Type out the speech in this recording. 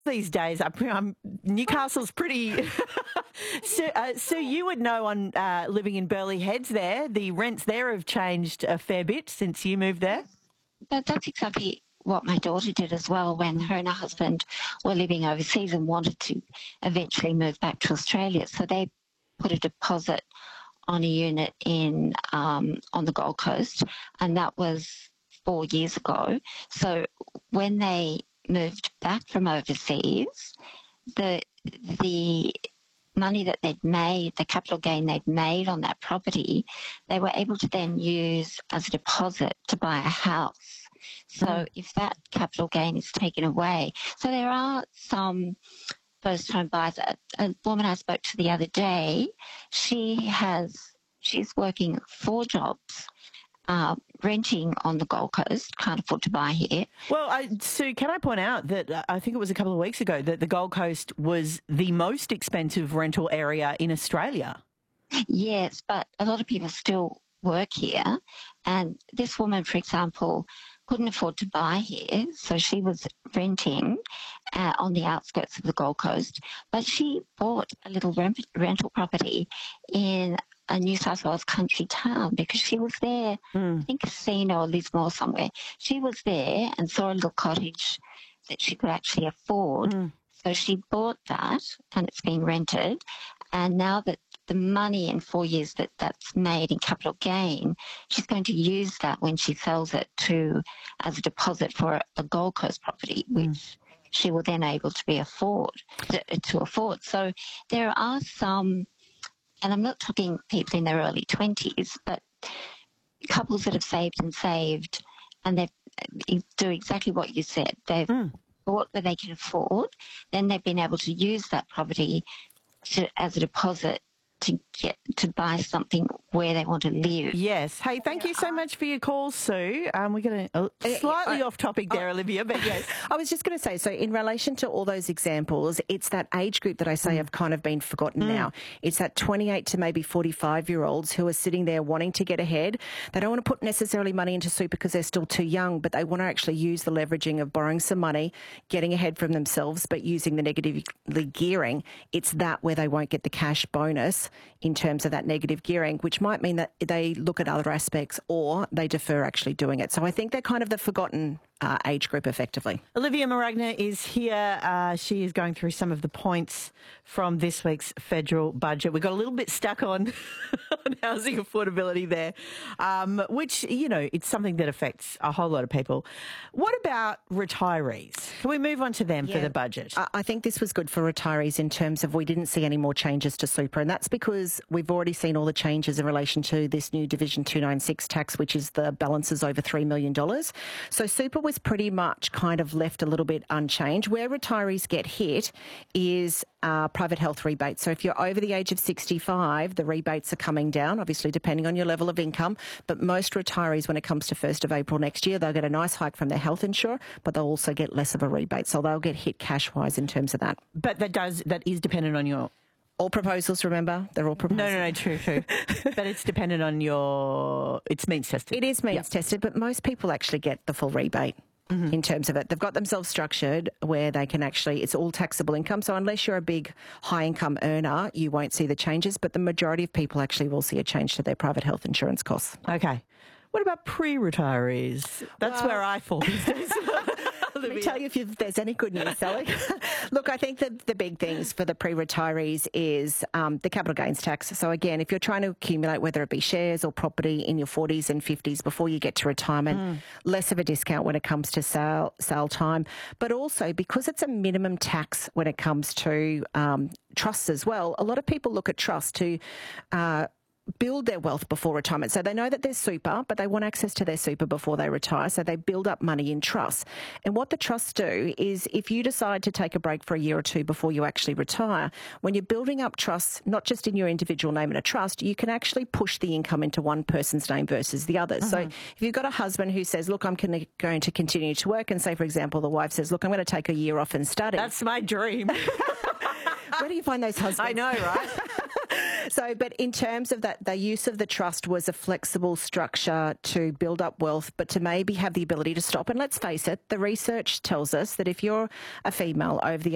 these days. Newcastle's pretty. So you would know on living in Burleigh Heads there, the rents there have changed a fair bit since you moved there. That's exactly what my daughter did as well when her and her husband were living overseas and wanted to eventually move back to Australia. So they put a deposit on a unit in on the Gold Coast, and that was 4 years ago. So when they moved back from overseas, the money that they'd made, the capital gain they'd made on that property, they were able to then use as a deposit to buy a house. So if that capital gain is taken away, so there are some first-home buyers. A woman I spoke to the other day, she's working 4 jobs, renting on the Gold Coast, can't afford to buy here. Well, Sue, can I point out that I think it was a couple of weeks ago that the Gold Coast was the most expensive rental area in Australia? Yes, but a lot of people still work here. And this woman, for example, couldn't afford to buy here, so she was renting on the outskirts of the Gold Coast. But she bought a little rental property in a New South Wales country town because she was there, I think Casino or Lismore somewhere. She was there and saw a little cottage that she could actually afford. So she bought that and it's being rented. And now that the money in 4 years that's made in capital gain, she's going to use that when she sells it as a deposit for a Gold Coast property, which she will then able to afford. So there are some, and I'm not talking people in their early 20s, but couples that have saved, and they do exactly what you said. They've bought where they can afford, then they've been able to use that property as a deposit to buy something where they want to live. Yes. Hey, thank you so much for your call, Sue. We're going to slightly off topic there, Olivia, but yes. I was just going to say, so in relation to all those examples, it's that age group that I say have kind of been forgotten now. It's that 28 to maybe 45-year-olds who are sitting there wanting to get ahead. They don't want to put necessarily money into super because they're still too young, but they want to actually use the leveraging of borrowing some money, getting ahead from themselves, but using the negatively gearing. It's that where they won't get the cash bonus in terms of that negative gearing, which might mean that they look at other aspects or they defer actually doing it. So I think they're kind of the forgotten age group effectively. Olivia Maragna is here. She is going through some of the points from this week's federal budget. We got a little bit stuck on housing affordability there, which, you know, it's something that affects a whole lot of people. What about retirees? Can we move on to them for the budget? I think this was good for retirees in terms of we didn't see any more changes to super, and that's because we've already seen all the changes in relation to this new Division 296 tax, which is the balances over $3 million. So super was pretty much kind of left a little bit unchanged. Where retirees get hit is private health rebates. So if you're over the age of 65, the rebates are coming down, obviously depending on your level of income. But most retirees, when it comes to 1st of April next year, they'll get a nice hike from their health insurer, but they'll also get less of a rebate. So they'll get hit cash-wise in terms of that. But that is dependent on your... All proposals, remember? They're all proposals. No, true. But it's dependent on it's means tested. It is means tested, but most people actually get the full rebate. In terms of it, they've got themselves structured where they can actually, it's all taxable income. So unless you're a big high income earner, you won't see the changes, but the majority of people actually will see a change to their private health insurance costs. Okay. What about pre-retirees? That's where I fall these days. Let me tell you if there's any good news, Sally. Look, I think that the big things for the pre-retirees is the capital gains tax. So again, if you're trying to accumulate, whether it be shares or property in your 40s and 50s before you get to retirement, less of a discount when it comes to sale time. But also because it's a minimum tax when it comes to trusts as well, a lot of people look at trusts to build their wealth before retirement. So they know that there's super, but they want access to their super before they retire. So they build up money in trusts. And what the trusts do is if you decide to take a break for a year or two before you actually retire, when you're building up trusts, not just in your individual name in a trust, you can actually push the income into one person's name versus the other. So if you've got a husband who says, look, I'm going to continue to work, and say, for example, the wife says, look, I'm going to take a year off and study. That's my dream. Where do you find those husbands? I know, right? So, but in terms of that, the use of the trust was a flexible structure to build up wealth, but to maybe have the ability to stop. And let's face it, the research tells us that if you're a female over the